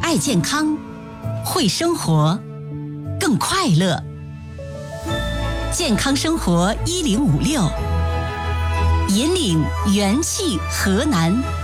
爱健康，会生活，更快乐。健康生活1056，引领元气河南。